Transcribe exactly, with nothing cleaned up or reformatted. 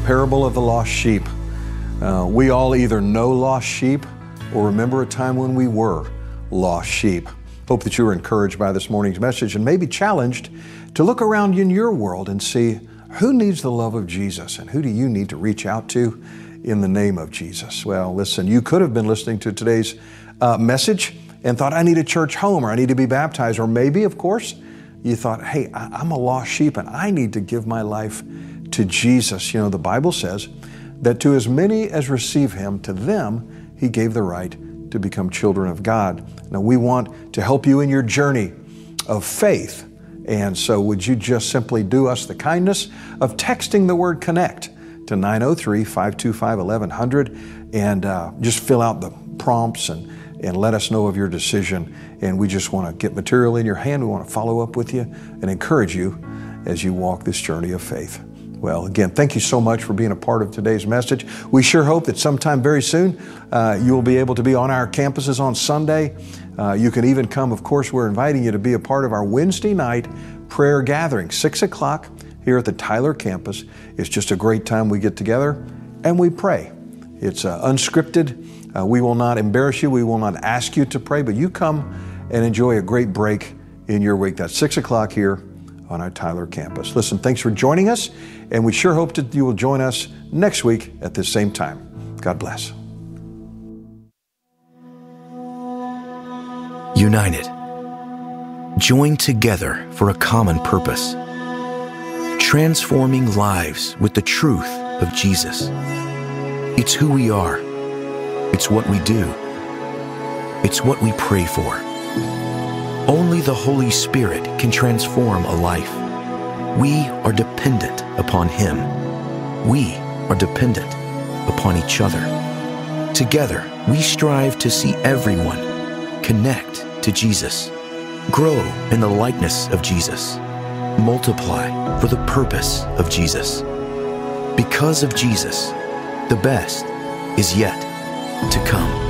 parable of the lost sheep. Uh, we all either know lost sheep or remember a time when we were lost sheep. Hope that you were encouraged by this morning's message and maybe challenged to look around in your world and see who needs the love of Jesus and who do you need to reach out to in the name of Jesus. Well, listen, you could have been listening to today's uh, message and thought, I need a church home or I need to be baptized. Or maybe, of course, you thought, hey, I'm a lost sheep and I need to give my life to Jesus. You know, the Bible says that to as many as receive Him, to them He gave the right to become children of God. Now, we want to help you in your journey of faith. And so would you just simply do us the kindness of texting the word CONNECT to nine oh three, five two five, eleven hundred and uh, just fill out the prompts and, and let us know of your decision. And we just want to get material in your hand. We want to follow up with you and encourage you as you walk this journey of faith. Well, again, thank you so much for being a part of today's message. We sure hope that sometime very soon uh, you will be able to be on our campuses on Sunday. Uh, you can even come, of course, we're inviting you to be a part of our Wednesday night prayer gathering, six o'clock here at the Tyler campus. It's just a great time we get together and we pray. It's uh, unscripted. Uh, we will not embarrass you. We will not ask you to pray, but you come and enjoy a great break in your week. That's six o'clock here on our Tyler campus. Listen, thanks for joining us, and we sure hope that you will join us next week at this same time. God bless. United, joined together for a common purpose, transforming lives with the truth of Jesus. It's who we are. It's what we do. It's what we pray for. Only the Holy Spirit can transform a life. We are dependent upon Him. We are dependent upon each other. Together, we strive to see everyone connect to Jesus, grow in the likeness of Jesus, multiply for the purpose of Jesus. Because of Jesus, the best is yet to come.